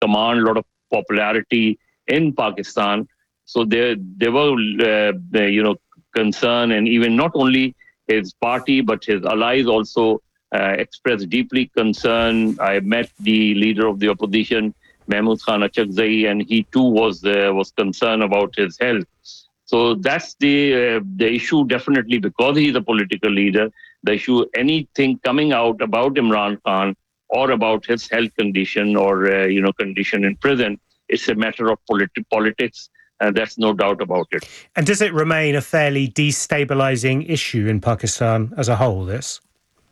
command a lot of popularity in Pakistan. So there were, concern, and even not only his party but his allies also expressed deeply concern. I met the leader of the opposition, Mahmood Khan Achakzai, and he too was concerned about his health. So that's the issue, definitely, because he's a political leader. The issue, anything coming out about Imran Khan or about his health condition or condition in prison, it's a matter of politics, and that's no doubt about it. And does it remain a fairly destabilizing issue in Pakistan as a whole, this?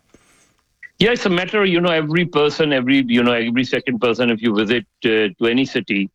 Yeah, it's a matter, every person, every second person, if you visit to any city,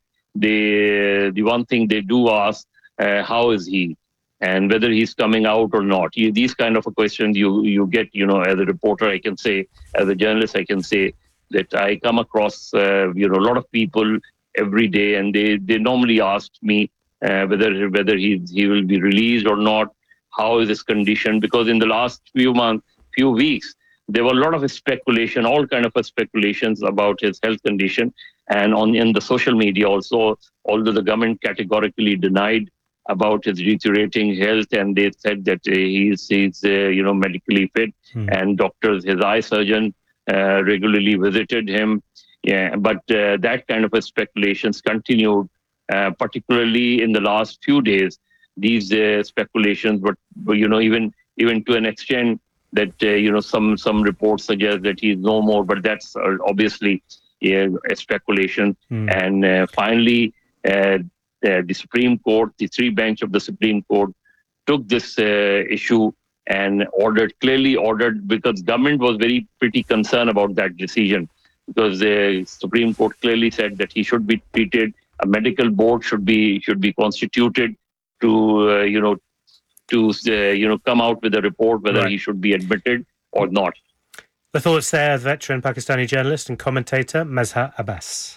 the one thing they do ask, how is he? And whether he's coming out or not. These kind of questions you get, as a reporter, I can say, as a journalist, I can say that I come across, a lot of people every day, and they normally ask me whether he will be released or not, how is his condition, because in the last few weeks, there were a lot of speculation, all kind of speculations about his health condition, and in the social media also, although the government categorically denied about his deteriorating health, and they said that he's medically fit, and doctors, his eye surgeon regularly visited him. Yeah, but that kind of speculations continued, particularly in the last few days. These speculations, but even to an extent that some reports suggest that he's no more, but that's obviously a speculation. And finally, the Supreme Court, the three bench of the Supreme Court, took this issue and clearly ordered, because government was pretty concerned about that decision, because the Supreme Court clearly said that he should be treated. A medical board should be constituted to come out with a report whether he should be admitted or not. The thoughts there, veteran Pakistani journalist and commentator Mazhar Abbas.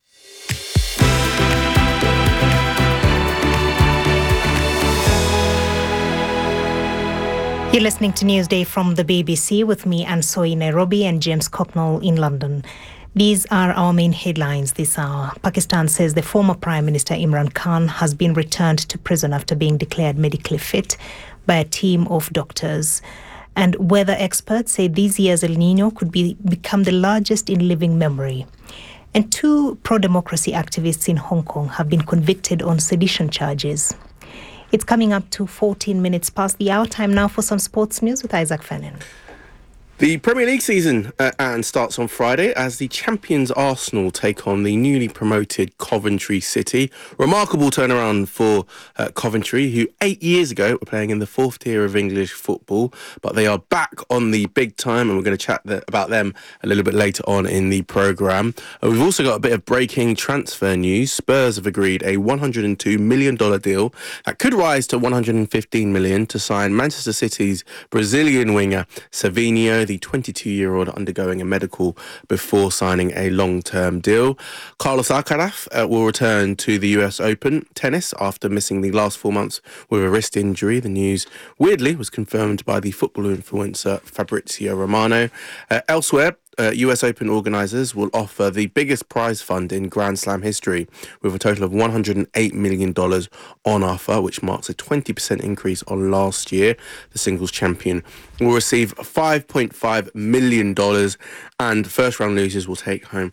You're listening to Newsday from the BBC with me, Ansoi Nairobi, and James Cocknell in London. These are our main headlines this hour. Pakistan says the former Prime Minister Imran Khan has been returned to prison after being declared medically fit by a team of doctors. And weather experts say this year's El Nino could become the largest in living memory. And two pro-democracy activists in Hong Kong have been convicted on sedition charges. It's coming up to 14 minutes past the hour. Time now for some sports news with Isaac Fennin. The Premier League season starts on Friday as the champions Arsenal take on the newly promoted Coventry City. Remarkable turnaround for Coventry, who 8 years ago were playing in the fourth tier of English football, but they are back on the big time, and we're going to chat about them a little bit later on in the programme. We've also got a bit of breaking transfer news. Spurs have agreed a $102 million deal that could rise to $115 million to sign Manchester City's Brazilian winger Savinho, the 22-year-old undergoing a medical before signing a long-term deal. Carlos Alcaraz will return to the US Open tennis after missing the last 4 months with a wrist injury. The news, weirdly, was confirmed by the football influencer Fabrizio Romano. Elsewhere, US Open organisers will offer the biggest prize fund in Grand Slam history, with a total of $108 million on offer, which marks a 20% increase on last year. The singles champion will receive $5.5 million, and first-round losers will take home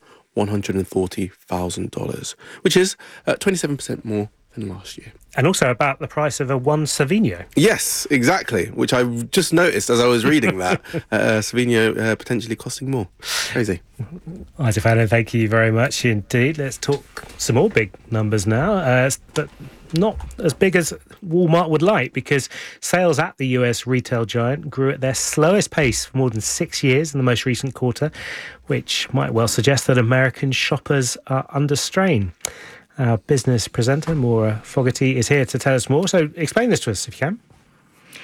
$140,000, which is 27% more than last year. And also about the price of one Savinho. Yes, exactly, which I just noticed as I was reading that. Savinho potentially costing more. Crazy. Isaac Fallon, thank you very much indeed. Let's talk some more big numbers now, but not as big as Walmart would like, because sales at the US retail giant grew at their slowest pace for more than 6 years in the most recent quarter, which might well suggest that American shoppers are under strain. Our business presenter, Maura Fogarty, is here to tell us more. So explain this to us if you can.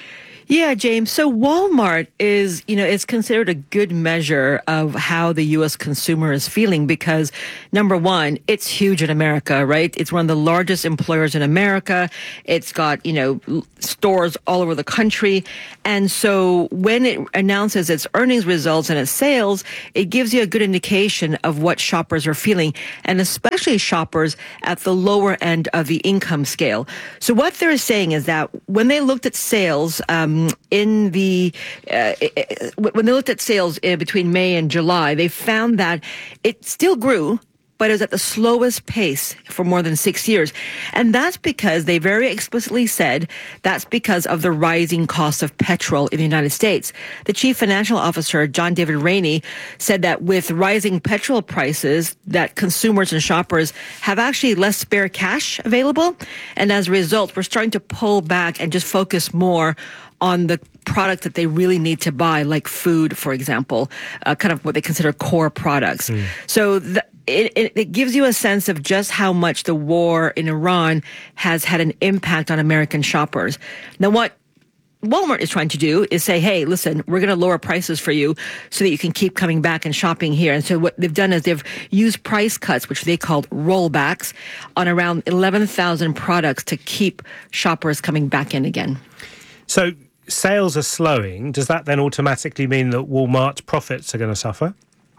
Yeah, James. So Walmart is, it's considered a good measure of how the U.S. consumer is feeling because, number one, it's huge in America, right? It's one of the largest employers in America. It's got, stores all over the country. And so when it announces its earnings results and its sales, it gives you a good indication of what shoppers are feeling, and especially shoppers at the lower end of the income scale. So what they're saying is that when they looked at sales, when they looked at sales between May and July, they found that it still grew, but it was at the slowest pace for more than 6 years. And that's because they very explicitly said that's because of the rising cost of petrol in the United States. The chief financial officer, John David Rainey, said that with rising petrol prices, that consumers and shoppers have actually less spare cash available. And as a result, we're starting to pull back and just focus more on the product that they really need to buy, like food, for example, kind of what they consider core products. So it gives you a sense of just how much the war in Iran has had an impact on American shoppers. Now, what Walmart is trying to do is say, hey, listen, we're going to lower prices for you so that you can keep coming back and shopping here. And so what they've done is they've used price cuts, which they called rollbacks, on around 11,000 products to keep shoppers coming back in again. So sales are slowing. Does that then automatically mean that Walmart's profits are going to suffer?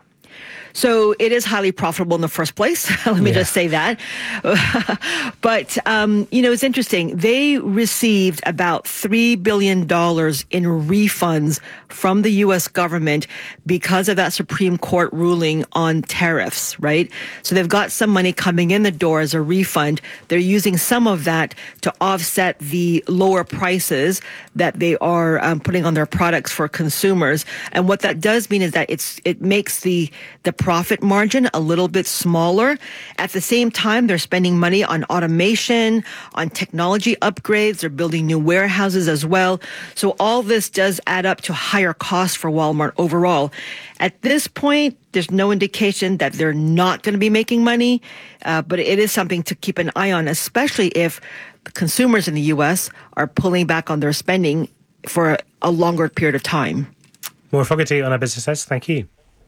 So it is highly profitable in the first place. Let me just say that. But, it's interesting. They received about $3 billion in refunds from the U.S. government because of that Supreme Court ruling on tariffs, right? So they've got some money coming in the door as a refund. They're using some of that to offset the lower prices that they are putting on their products for consumers. And what that does mean is that it makes the profit margin a little bit smaller. At the same time, they're spending money on automation, on technology upgrades. They're building new warehouses as well. So all this does add up to higher costs for Walmart overall. At this point, there's no indication that they're not going to be making money, but it is something to keep an eye on, especially if the consumers in the U.S. are pulling back on their spending for a longer period of time. More Fogarty on Our Business Desk. Thank you.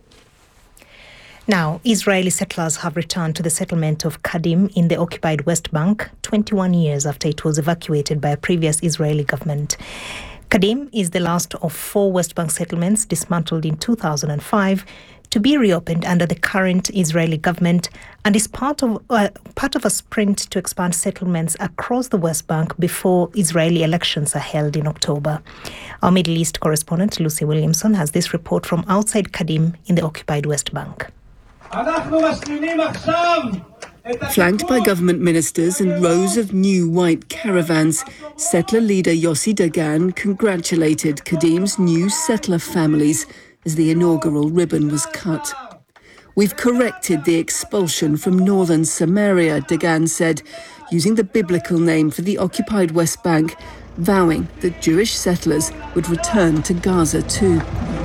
Now, Israeli settlers have returned to the settlement of Kadim in the occupied West Bank 21 years after it was evacuated by a previous Israeli government. Kadim is the last of 4 West Bank settlements dismantled in 2005 to be reopened under the current Israeli government and is part of a sprint to expand settlements across the West Bank before Israeli elections are held in October. Our Middle East correspondent Lucy Williamson has this report from outside Kadim in the occupied West Bank. Flanked by government ministers and rows of new white caravans, settler leader Yossi Dagan congratulated Kadim's new settler families as the inaugural ribbon was cut. We've corrected the expulsion from northern Samaria, Dagan said, using the biblical name for the occupied West Bank, vowing that Jewish settlers would return to Gaza too.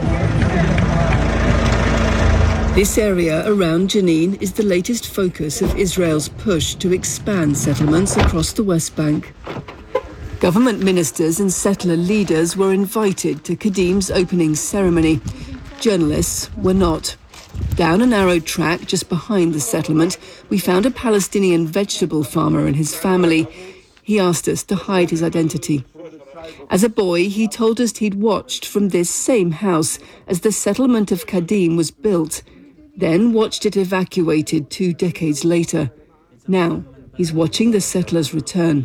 This area around Jenin is the latest focus of Israel's push to expand settlements across the West Bank. Government ministers and settler leaders were invited to Kadim's opening ceremony. Journalists were not. Down a narrow track just behind the settlement, we found a Palestinian vegetable farmer and his family. He asked us to hide his identity. As a boy, he told us he'd watched from this same house as the settlement of Kadim was built, then watched it evacuated 2 decades later. Now, he's watching the settlers return.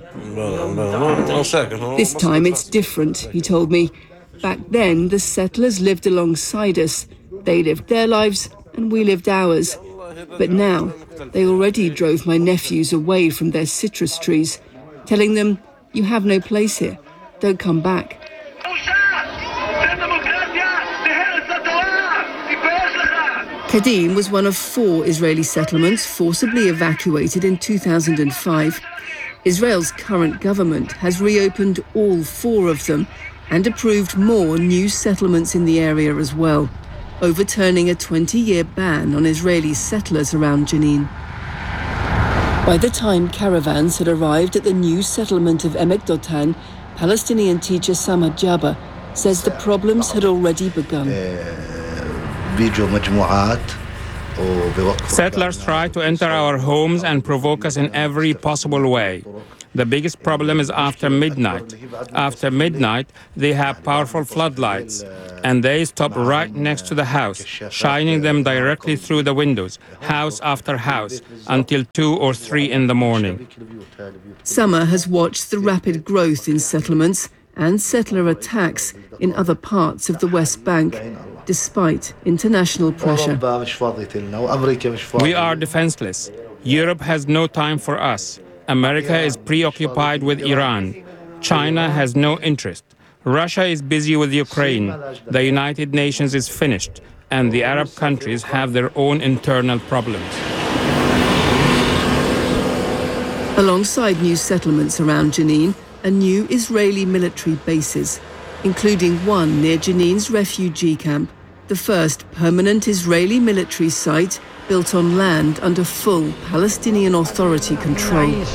This time it's different, he told me. Back then, the settlers lived alongside us. They lived their lives and we lived ours. But now, they already drove my nephews away from their citrus trees, telling them, "You have no place here. Don't come back." Kadim was one of 4 Israeli settlements forcibly evacuated in 2005. Israel's current government has reopened all 4 of them and approved more new settlements in the area as well, overturning a 20-year ban on Israeli settlers around Jenin. By the time caravans had arrived at the new settlement of Emek Dotan, Palestinian teacher Sama Jabba says the problems had already begun. Settlers try to enter our homes and provoke us in every possible way. The biggest problem is after midnight. After midnight, they have powerful floodlights, and they stop right next to the house, shining them directly through the windows, house after house, until 2 or 3 in the morning. Sama has watched the rapid growth in settlements and settler attacks in other parts of the West Bank, despite international pressure. We are defenseless. Europe has no time for us. America is preoccupied with Iran. China has no interest. Russia is busy with Ukraine. The United Nations is finished, and the Arab countries have their own internal problems. Alongside new settlements around Jenin are new Israeli military bases, including one near Jenin's refugee camp, the first permanent Israeli military site built on land under full Palestinian Authority control. In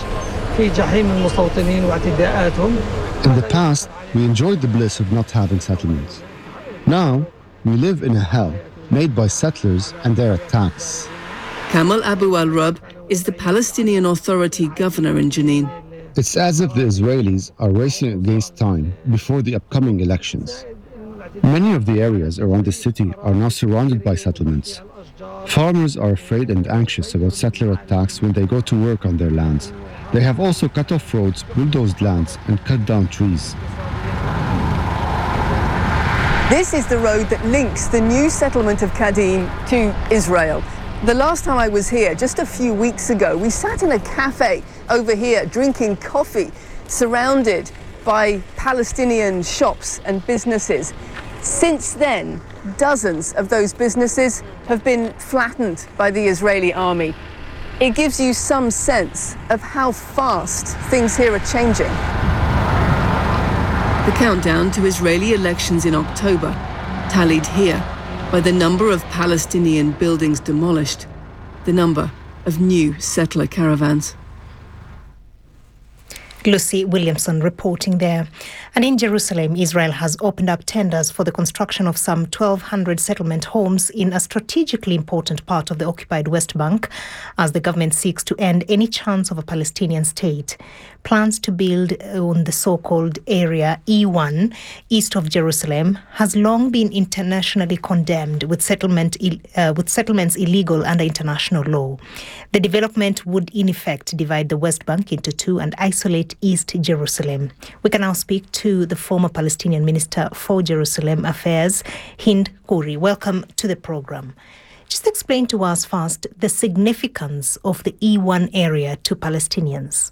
the past, we enjoyed the bliss of not having settlements. Now, we live in a hell made by settlers and their attacks. Kamal Abu al-Rub is the Palestinian Authority governor in Jenin. It's as if the Israelis are racing against time before the upcoming elections. Many of the areas around the city are now surrounded by settlements. Farmers are afraid and anxious about settler attacks when they go to work on their lands. They have also cut off roads, bulldozed lands, and cut down trees. This is the road that links the new settlement of Kadim to Israel. The last time I was here, just a few weeks ago, we sat in a cafe over here drinking coffee, surrounded by Palestinian shops and businesses. Since then, dozens of those businesses have been flattened by the Israeli army. It gives you some sense of how fast things here are changing. The countdown to Israeli elections in October, tallied here by the number of Palestinian buildings demolished, the number of new settler caravans. Lucy Williamson reporting there. And in Jerusalem, Israel has opened up tenders for the construction of some 1,200 settlement homes in a strategically important part of the occupied West Bank as the government seeks to end any chance of a Palestinian state. Plans to build on the so-called Area E1 east of Jerusalem has long been internationally condemned, with settlements illegal under international law. The development would in effect divide the West Bank into two and isolate East Jerusalem. We can now speak to the former Palestinian Minister for Jerusalem Affairs, Hind Khouri. Welcome to the program. Just explain to us first the significance of the E1 area to Palestinians.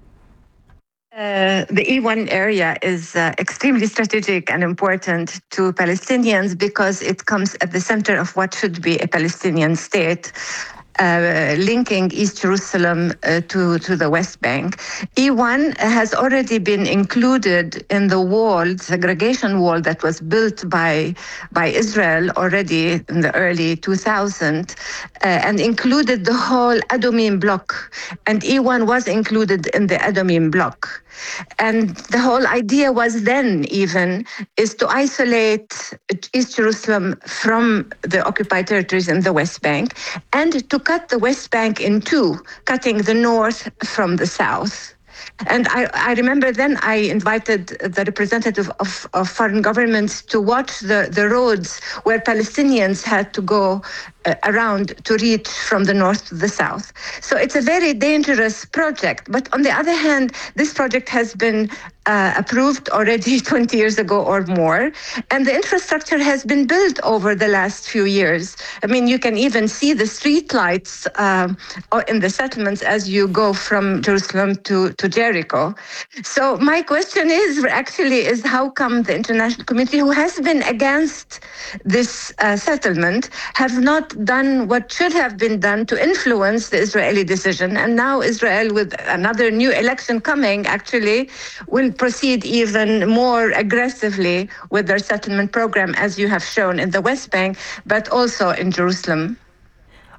The E1 area is extremely strategic and important to Palestinians because it comes at the center of what should be a Palestinian state, linking East Jerusalem to the West Bank. E1 has already been included in the wall, segregation wall that was built by Israel already in the early 2000s, and included the whole Adumim block. And E1 was included in the Adumim block. And the whole idea was then even is to isolate East Jerusalem from the occupied territories in the West Bank and to cut the West Bank in two, cutting the north from the south. And I remember then I invited the representative of foreign governments to watch the roads where Palestinians had to go around to reach from the north to the south. So it's a very dangerous project. But on the other hand, this project has been approved already 20 years ago or more. And the infrastructure has been built over the last few years. I mean, you can even see the street lights in the settlements as you go from Jerusalem to Jericho. So my question is how come the international community, who has been against this settlement, have not done what should have been done to influence the Israeli decision? And now Israel, with another new election coming, actually will proceed even more aggressively with their settlement program, as you have shown in the West Bank, but also in Jerusalem.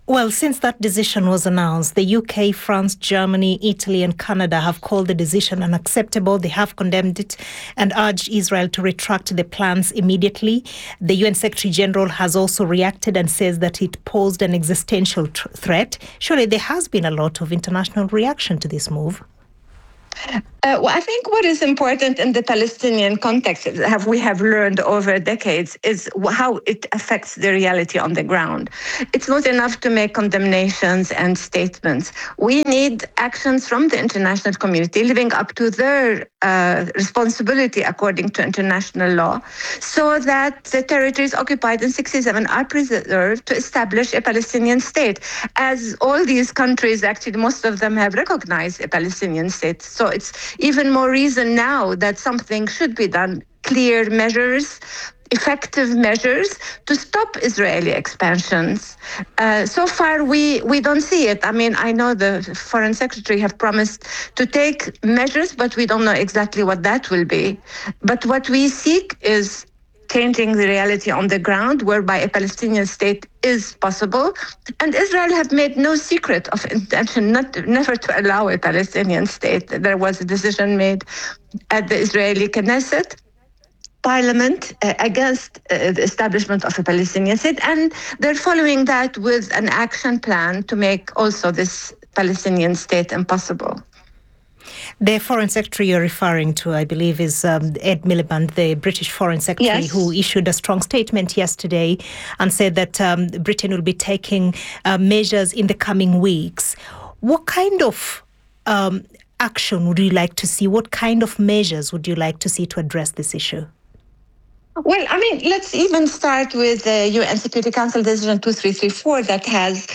Well, since that decision was announced, the UK, France, Germany, Italy and Canada have called the decision unacceptable. They have condemned it and urged Israel to retract the plans immediately. The UN Secretary General has also reacted and says that it posed an existential threat. Surely there has been a lot of international reaction to this move. Well, I think what is important in the Palestinian context, we have learned over decades, is how it affects the reality on the ground. It's not enough to make condemnations and statements. We need actions from the international community living up to their responsibility according to international law, so that the territories occupied in 1967 are preserved to establish a Palestinian state. As all these countries, actually most of them have recognized a Palestinian state. So it's even more reason now that something should be done. Clear measures, effective measures to stop Israeli expansions. So far, we don't see it. I mean, I know the Foreign Secretary have promised to take measures, but we don't know exactly what that will be. But what we seek is changing the reality on the ground, whereby a Palestinian state is possible. And Israel have made no secret of intention never to allow a Palestinian state. There was a decision made at the Israeli Knesset parliament against the establishment of a Palestinian state, and they're following that with an action plan to make also this Palestinian state impossible. The Foreign Secretary you're referring to, I believe, is Ed Miliband, the British Foreign Secretary, yes, who issued a strong statement yesterday and said that Britain will be taking measures in the coming weeks. What kind of action would you like to see? What kind of measures would you like to see to address this issue? Well, I mean, let's even start with the UN Security Council Decision 2334 that has,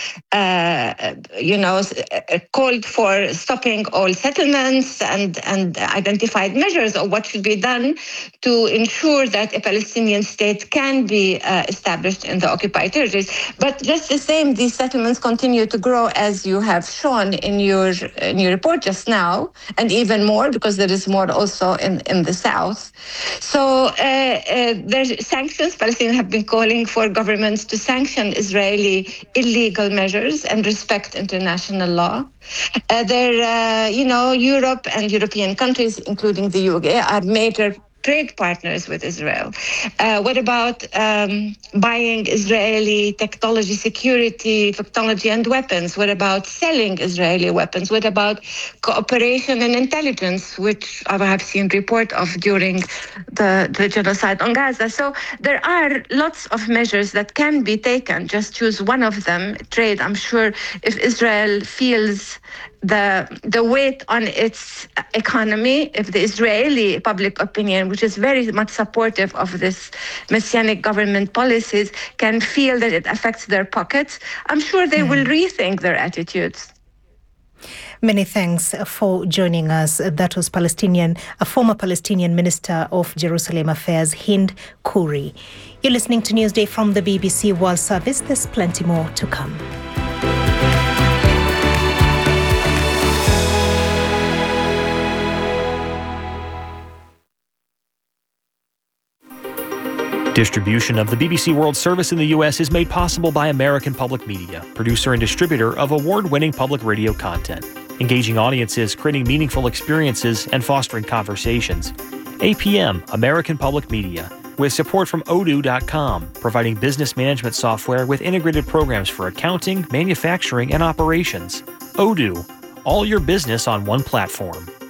called for stopping all settlements and identified measures of what should be done to ensure that a Palestinian state can be established in the occupied territories. But just the same, these settlements continue to grow, as you have shown in your report just now, and even more because there is more also in the south. So there's sanctions. Palestinians have been calling for governments to sanction Israeli illegal measures and respect international law. Europe and European countries, including the UK, are major trade partners with Israel. What about buying Israeli technology, technology and weapons? What about selling Israeli weapons? What about cooperation and intelligence, which I have seen report of during the genocide on Gaza? So there are lots of measures that can be taken. Just choose one of them. Trade, I'm sure if Israel feels the weight on its economy, if the Israeli public opinion, which is very much supportive of this messianic government policies, can feel that it affects their pockets, I'm sure they will rethink their attitudes. Many thanks for joining us. That was a former Palestinian Minister of Jerusalem Affairs, Hind Khoury. You're listening to Newsday from the BBC World Service. There's plenty more to come. Distribution of the BBC World Service in the U.S. is made possible by American Public Media, producer and distributor of award-winning public radio content, engaging audiences, creating meaningful experiences, and fostering conversations. APM, American Public Media, with support from Odoo.com, providing business management software with integrated programs for accounting, manufacturing, and operations. Odoo, all your business on one platform.